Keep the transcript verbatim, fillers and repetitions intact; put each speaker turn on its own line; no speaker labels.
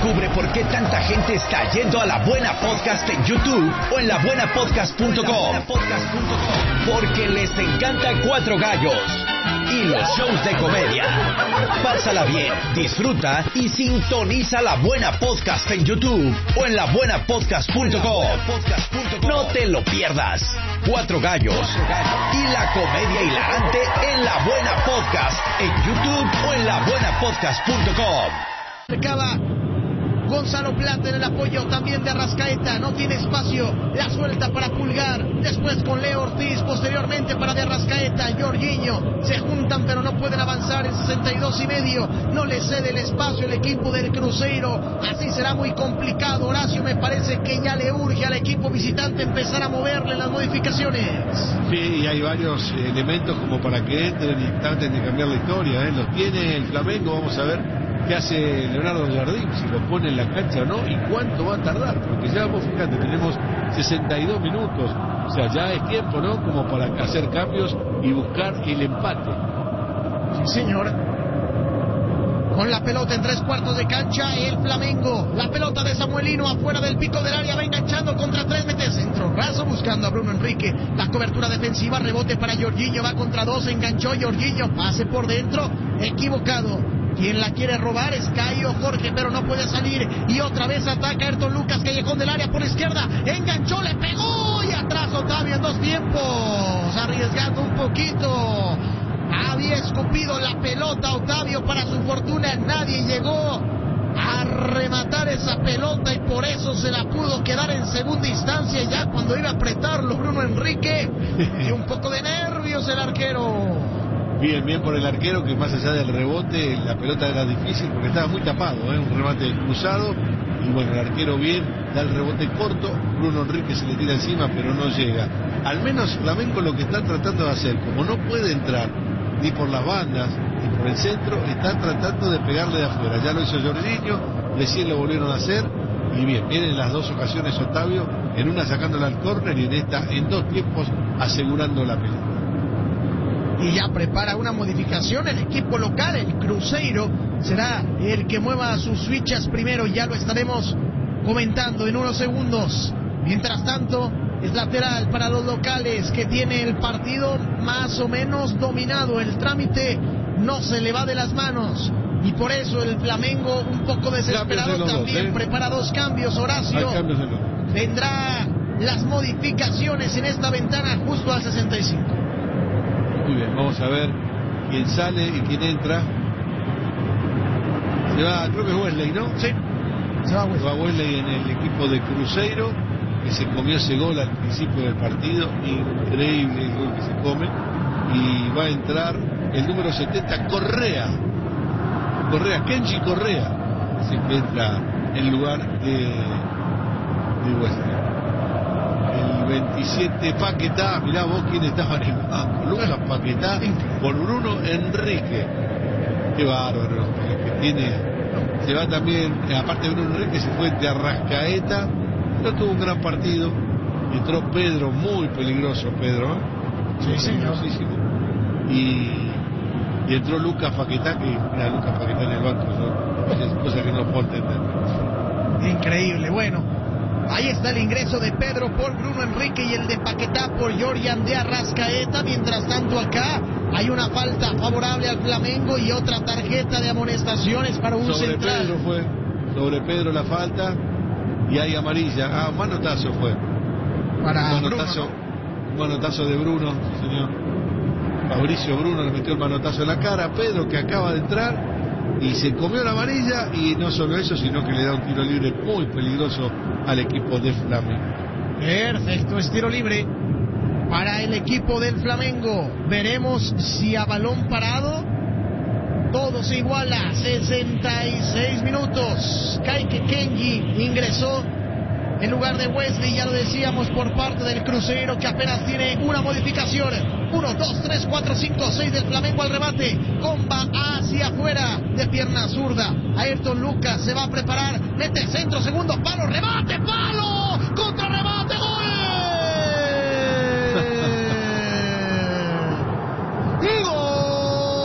Descubre por qué tanta gente está yendo a La Buena Podcast en YouTube o en la buena podcast punto com. Porque les encanta Cuatro Gallos y los shows de comedia. Pásala bien, disfruta y sintoniza La Buena Podcast en YouTube o en la buena podcast punto com. No te lo pierdas. Cuatro Gallos y la comedia hilarante en La Buena Podcast en YouTube o en la buena podcast punto com.
Acaba Gonzalo Plata en el apoyo también de Arrascaeta, no tiene espacio, la suelta para Pulgar, después con Leo Ortiz, posteriormente para de Arrascaeta, Jorginho, se juntan pero no pueden avanzar en sesenta y dos y medio, no le cede el espacio el equipo del Cruzeiro, así será muy complicado. Horacio, me parece que ya le urge al equipo visitante empezar a moverle las modificaciones.
Sí, y hay varios elementos como para que entren y traten de cambiar la historia, ¿eh? Los tiene el Flamengo, vamos a ver qué hace Leonardo Jardín, si lo pone en la cancha o no, y cuánto va a tardar, porque ya vos fíjate, tenemos sesenta y dos minutos, o sea, ya es tiempo, ¿no?, como para hacer cambios y buscar el empate.
Sí, señor. Con la pelota en tres cuartos de cancha, el Flamengo, la pelota de Samuelino afuera del pico del área, va enganchando contra tres, mete centro, raso buscando a Bruno Enrique, la cobertura defensiva, rebote para Jorginho, va contra dos, enganchó Jorginho, pase por dentro, equivocado. Quien la quiere robar es Caio Jorge, pero no puede salir. Y otra vez ataca Ayrton Lucas, callejón del área por la izquierda. Enganchó, le pegó. Y atrás Otavio en dos tiempos. Arriesgando un poquito. Había escupido la pelota Otavio, para su fortuna nadie llegó a rematar esa pelota y por eso se la pudo quedar en segunda instancia. Ya cuando iba a apretarlo Bruno Enrique, y un poco de nervios el arquero.
Bien, bien por el arquero, que más allá del rebote, la pelota era difícil porque estaba muy tapado, ¿eh? Un remate cruzado, y bueno, el arquero bien, da el rebote corto, Bruno Enrique se le tira encima, pero no llega. Al menos Flamengo lo que está tratando de hacer, como no puede entrar ni por las bandas, ni por el centro, está tratando de pegarle de afuera. Ya lo hizo Jorginho, recién lo volvieron a hacer, y bien, vienen las dos ocasiones Otavio, en una sacándola al córner y en esta, en dos tiempos, asegurando la pelota.
Y ya prepara una modificación el equipo local, el Cruzeiro será el que mueva sus fichas primero, ya lo estaremos comentando en unos segundos. Mientras tanto, es lateral para los locales, que tiene el partido más o menos dominado, el trámite no se le va de las manos, y por eso el Flamengo un poco desesperado también, dos, ¿eh? Prepara dos cambios, Horacio, cambios vendrá las modificaciones en esta ventana justo al sesenta y cinco.
Muy bien, vamos a ver quién sale y quién entra. Se va, creo que es Wesley, ¿no?
Sí, se va Wesley.
Se va Wesley en el equipo de Cruzeiro, que se comió ese gol al principio del partido, increíble el gol que se come. Y va a entrar el número setenta, Correa. Correa, Kenji Correa, se encuentra en lugar de, de Wesley. El veintisiete, Paquetá, mirá vos quién estaba en el banco, Lucas Paquetá por Bruno Enrique. Qué bárbaro que tiene. Se va también, aparte de Bruno Enrique, se fue de Arrascaeta, no tuvo un gran partido. Entró Pedro, muy peligroso Pedro, ¿eh?
Sí, señor.
Y, y entró Lucas Paquetá, que mira, Lucas Paquetá en el banco, ¿no? Es cosa que no puedo entender.
Increíble, bueno. Ahí está el ingreso de Pedro por Bruno Enrique y el de Paquetá por Jorjan de Arrascaeta. Mientras tanto, acá hay una falta favorable al Flamengo y otra tarjeta de amonestaciones para un
sobre
central.
Pedro fue, sobre Pedro la falta y hay amarilla. Ah, manotazo fue.
Para
manotazo,
Bruno, ¿no?
Un manotazo de Bruno, sí, señor. Fabricio Bruno le metió el manotazo en la cara a Pedro, que acaba de entrar y se comió la amarilla, y no solo eso, sino que le da un tiro libre muy peligroso al equipo de Flamengo.
Perfecto, es tiro libre para el equipo del Flamengo. Veremos si a balón parado todo se iguala. Sesenta y seis minutos. Kaique Kenji ingresó en lugar de Wesley, ya lo decíamos, por parte del Cruzeiro, que apenas tiene una modificación. Uno, dos, tres, cuatro, cinco, seis del Flamengo al remate. Comba hacia afuera de pierna zurda. Ayrton Lucas se va a preparar. Mete el centro, segundo palo, remate, palo, contra remate, gol. ¡Gol!